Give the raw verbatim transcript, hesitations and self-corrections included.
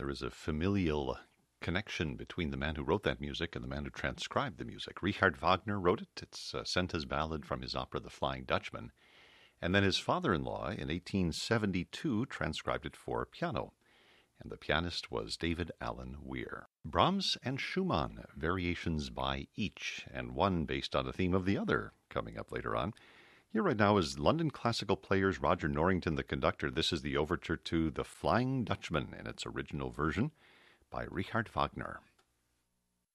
There is a familial connection between the man who wrote that music and the man who transcribed the music. Richard Wagner wrote it. It's uh, Senta's ballad from his opera The Flying Dutchman. And then his father-in-law in eighteen seventy-two transcribed it for piano. And the pianist was David Allen Weir. Brahms and Schumann, variations by each, and one based on the theme of the other, coming up later on. Here right now is London classical players Roger Norrington, the conductor. This is the overture to The Flying Dutchman in its original version by Richard Wagner.